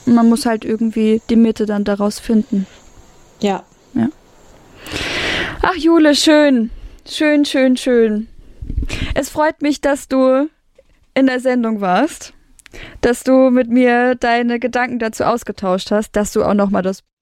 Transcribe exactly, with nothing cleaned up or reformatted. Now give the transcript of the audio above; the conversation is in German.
Und man muss halt irgendwie die Mitte dann daraus finden. Ja. Ja. Ach, Jule, schön. Schön, schön, schön. Es freut mich, dass du in der Sendung warst, dass du mit mir deine Gedanken dazu ausgetauscht hast, dass du auch nochmal das